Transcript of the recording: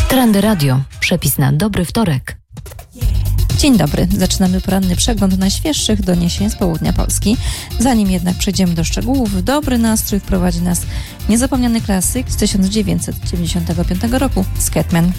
Trendy Radio. Przepis na dobry wtorek. Dzień dobry. Zaczynamy poranny przegląd najświeższych doniesień z południa Polski. Zanim jednak przejdziemy do szczegółów, dobry nastrój wprowadzi nas niezapomniany klasyk z 1995 roku, Scatman.